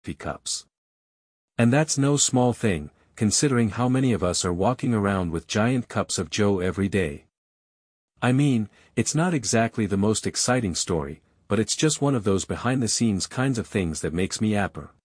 coffee cups. And that's no small thing, considering how many of us are walking around with giant cups of Joe every day. I mean, it's not exactly the most exciting story, but it's just one of those behind-the-scenes kinds of things that makes me yapper.